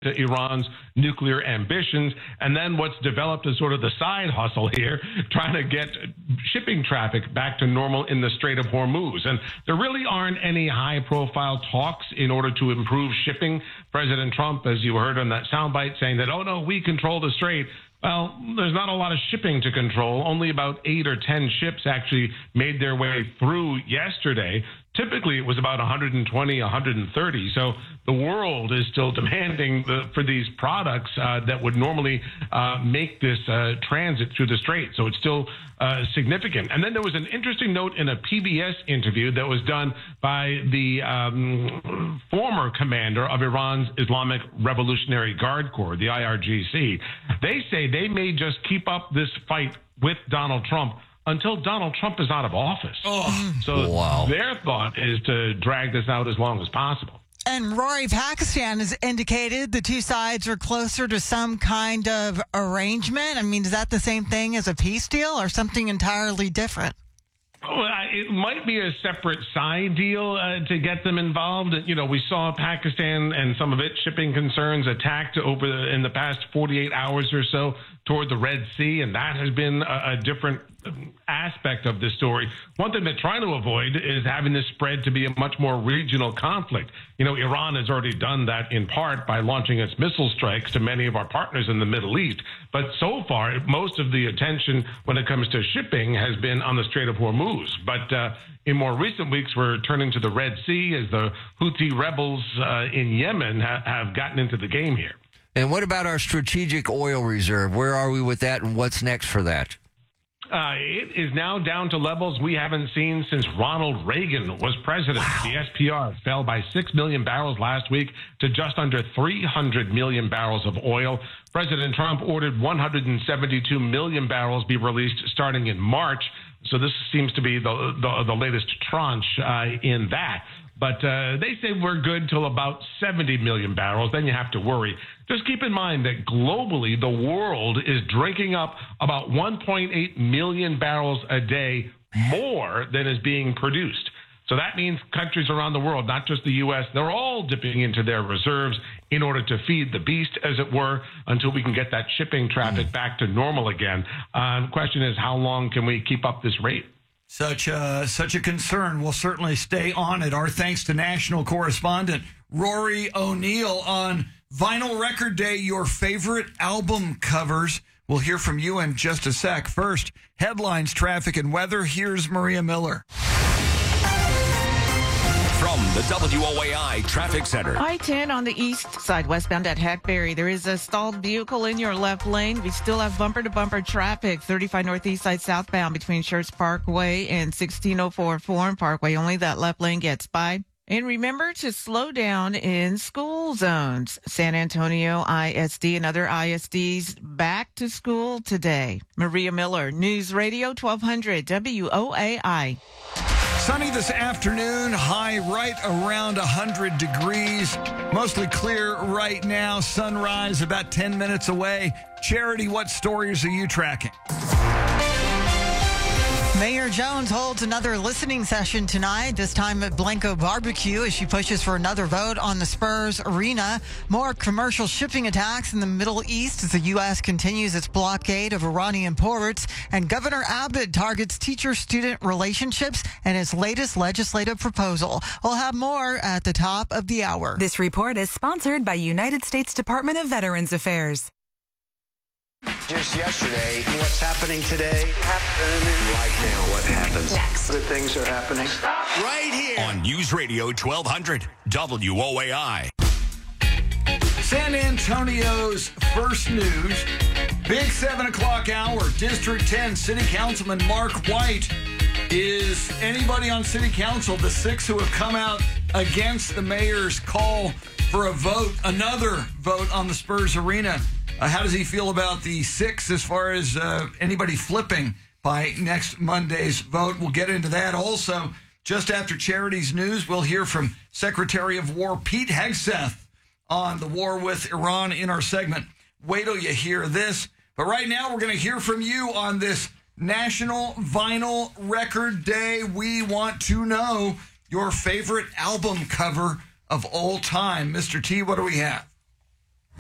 to Iran's nuclear ambitions. And then what's developed as sort of the side hustle here, trying to get shipping traffic back to normal in the Strait of Hormuz. And there really aren't any high-profile talks in order to improve shipping. President Trump, as you heard on that soundbite, saying that, oh, no, we control the strait. Well, there's not a lot of shipping to control. Only about 8 or 10 ships actually made their way through yesterday. Typically, it was about 120, 130. So the world is still demanding for these products that would normally make this transit through the strait. So it's still significant. And then there was an interesting note in a PBS interview that was done by the former commander of Iran's Islamic Revolutionary Guard Corps, the IRGC. They say they may just keep up this fight with Donald Trump until Donald Trump is out of office. So their thought is to drag this out as long as possible. And Rory, Pakistan has indicated the two sides are closer to some kind of arrangement. I mean, is that the same thing as a peace deal or something entirely different? Well, it might be a separate side deal to get them involved. You know, we saw Pakistan and some of its shipping concerns attacked in the past 48 hours or so toward the Red Sea, and that has been a different aspect of this story. One thing they're trying to avoid is having this spread to be a much more regional conflict. You know, Iran has already done that in part by launching its missile strikes to many of our partners in the Middle East. But so far, most of the attention when it comes to shipping has been on the Strait of Hormuz. But in more recent weeks, we're turning to the Red Sea as the Houthi rebels in Yemen have gotten into the game here. And what about our strategic oil reserve? Where are we with that, and what's next for that? It is now down to levels we haven't seen since Ronald Reagan was president. Wow. The SPR fell by 6 million barrels last week to just under 300 million barrels of oil. President Trump ordered 172 million barrels be released starting in March. So this seems to be the latest tranche in that. But they say we're good till about 70 million barrels. Then you have to worry. Just keep in mind that globally, the world is drinking up about 1.8 million barrels a day more than is being produced. So that means countries around the world, not just the U.S., they're all dipping into their reserves in order to feed the beast, as it were, until we can get that shipping traffic back to normal again. The question is, how long can we keep up this rate? Such a concern. We'll certainly stay on it. Our thanks to national correspondent Rory O'Neill on Vinyl Record Day, your favorite album covers. We'll hear from you in just a sec. First, headlines, traffic, and weather. Here's Maria Miller. From the WOAI Traffic Center. I-10 on the east side, westbound at Hackberry. There is a stalled vehicle in your left lane. We still have bumper-to-bumper traffic. 35 northeast side southbound between Schertz Parkway and 1604 Foreign Parkway. Only that left lane gets by. And remember to slow down in school zones. San Antonio ISD and other ISDs back to school today. Maria Miller, News Radio 1200 WOAI. Sunny this afternoon, high right around 100 degrees. Mostly clear right now. Sunrise about 10 minutes away. Charity, what stories are you tracking? Mayor Jones holds another listening session tonight, this time at Blanco Barbecue, as she pushes for another vote on the Spurs Arena. More commercial shipping attacks in the Middle East as the U.S. continues its blockade of Iranian ports. And Governor Abbott targets teacher-student relationships and his latest legislative proposal. We'll have more at the top of the hour. This report is sponsored by United States Department of Veterans Affairs. Just yesterday, what's happening today? Right now, what happens? Next. The things are happening. Right here. On News Radio 1200, WOAI. San Antonio's first news. Big 7 o'clock hour. District 10 City Councilman Mark White. Is anybody on City Council, the 6 who have come out against the mayor's call for a vote, another vote on the Spurs Arena? How does he feel about the 6 as far as anybody flipping by next Monday's vote? We'll get into that. Also, just after Charity's news, we'll hear from Secretary of War Pete Hegseth on the war with Iran in our segment. Wait till you hear this. But right now, we're going to hear from you on this National Vinyl Record Day. We want to know your favorite album cover of all time. Mr. T, what do we have?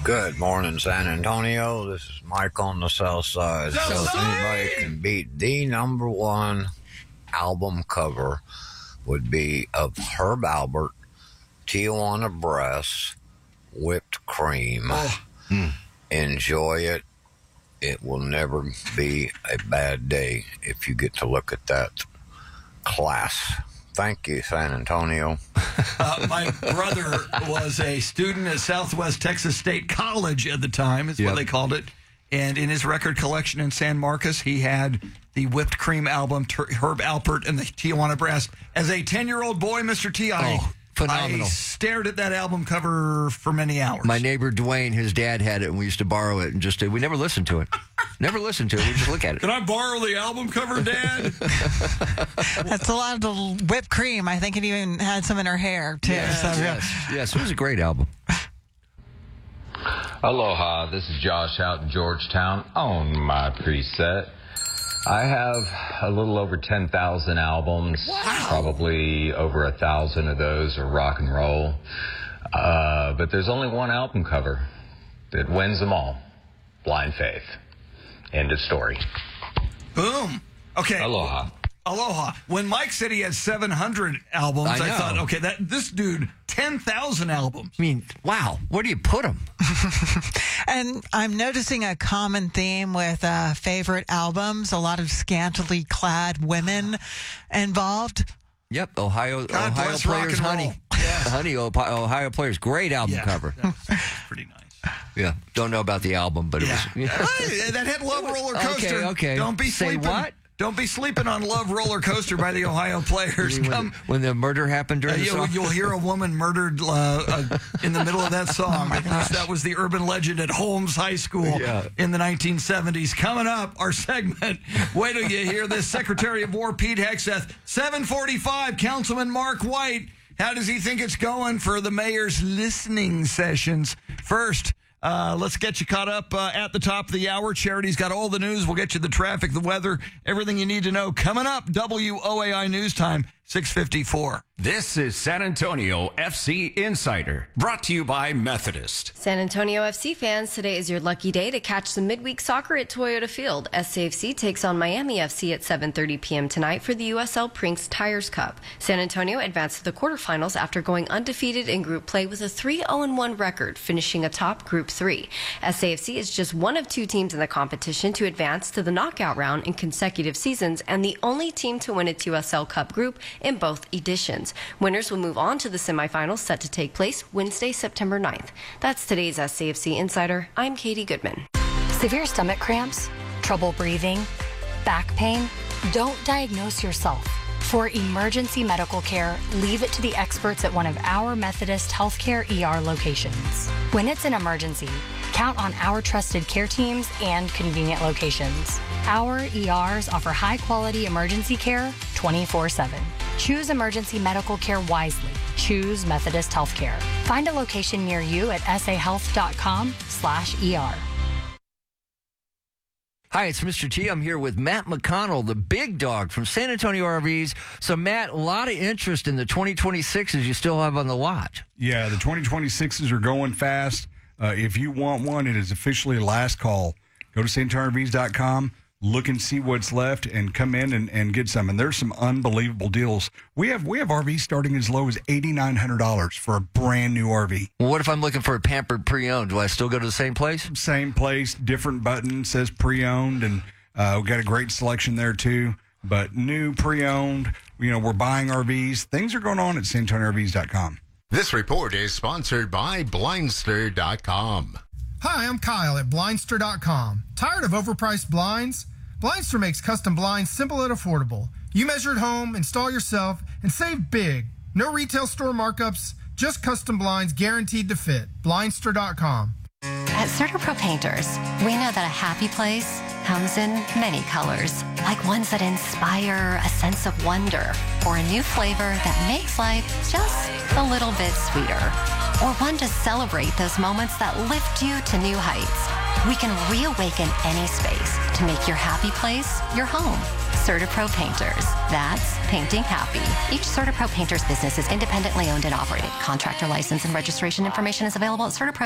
Good morning, San Antonio. This is Mike on the south side. So if anybody can beat the number one album cover would be of Herb Alpert, Tijuana Brass, Whipped Cream. Enjoy it. It will never be a bad day if you get to look at that class. Thank you, San Antonio. My brother was a student at Southwest Texas State College at the time, is what they called it. And in his record collection in San Marcos, he had the Whipped Cream album, Herb Alpert and the Tijuana Brass. As a 10-year-old boy, Mr. T, phenomenal. I stared at that album cover for many hours. My neighbor Dwayne, his dad had it, and we used to borrow it, and we never listened to it. Never listened to it. We just look at it. Can I borrow the album cover, Dad? That's a lot of the whipped cream. I think it even had some in her hair, too. Yes. It was a great album. Aloha, this is Josh out in Georgetown on my preset. I have a little over 10,000 albums. Wow. Probably over 1,000 of those are rock and roll. But there's only one album cover that wins them all. Blind Faith. End of story. Boom. Okay. Aloha. When Mike said he had 700 albums, I thought, okay, this dude, 10,000 albums. I mean, wow. Where do you put them? And I'm noticing a common theme with favorite albums, a lot of scantily clad women involved. Yep, Ohio Players, Honey. Yes. Honey, Ohio Players, great album cover. That's pretty nice. Yeah, don't know about the album, but it was. Hey, that had Love Roller Coaster. Okay. Don't be sleeping. What? Don't be sleeping on Love Roller Coaster by the Ohio Players. When the murder happened during the song? You'll hear a woman murdered in the middle of that song. That was the urban legend at Holmes High School in the 1970s. Coming up, our segment. Wait till you hear this. Secretary of War Pete Hegseth. 7:45, Councilman Mark White. How does he think it's going for the mayor's listening sessions? First, let's get you caught up at the top of the hour. Charity's got all the news. We'll get you the traffic, the weather, everything you need to know. Coming up, WOAI News Time, 6:54. This is San Antonio FC Insider, brought to you by Methodist. San Antonio FC fans, today is your lucky day to catch some midweek soccer at Toyota Field. SAFC takes on Miami FC at 7:30 p.m. tonight for the USL Prinks Tires Cup. San Antonio advanced to the quarterfinals after going undefeated in group play with a 3-0-1 record, finishing atop Group 3. SAFC is just one of two teams in the competition to advance to the knockout round in consecutive seasons and the only team to win its USL Cup group in both editions. Winners will move on to the semifinals set to take place Wednesday, September 9th. That's today's SAFC Insider. I'm Katie Goodman. Severe stomach cramps, trouble breathing, back pain? Don't diagnose yourself. For emergency medical care, leave it to the experts at one of our Methodist Healthcare ER locations. When it's an emergency, count on our trusted care teams and convenient locations. Our ERs offer high-quality emergency care 24/7. Choose emergency medical care wisely. Choose Methodist Healthcare. Find a location near you at sahealth.com/ER. Hi, it's Mr. T. I'm here with Matt McConnell, the big dog from San Antonio RVs. So, Matt, a lot of interest in the 2026s you still have on the lot. Yeah, the 2026s are going fast. If you want one, it is officially last call. Go to santonioRVs.com. Look and see what's left and come in and get some. And there's some unbelievable deals. We have RVs starting as low as $8,900 for a brand new RV. Well, what if I'm looking for a pampered pre-owned? Do I still go to the same place? Same place, different button, says pre-owned, and we've got a great selection there too. But new, pre-owned, we're buying RVs. Things are going on at santonioRVs.com. This report is sponsored by Blindster.com. Hi, I'm Kyle at Blindster.com. Tired of overpriced blinds? Blindster makes custom blinds simple and affordable. You measure at home, install yourself, and save big. No retail store markups, just custom blinds guaranteed to fit. Blindster.com. At CertaPro Painters, we know that a happy place comes in many colors, like ones that inspire a sense of wonder, or a new flavor that makes life just a little bit sweeter, or one to celebrate those moments that lift you to new heights. We can reawaken any space to make your happy place your home. CertaPro Painters. That's painting happy. Each CertaPro Painters business is independently owned and operated. Contractor license and registration information is available at CertaPro.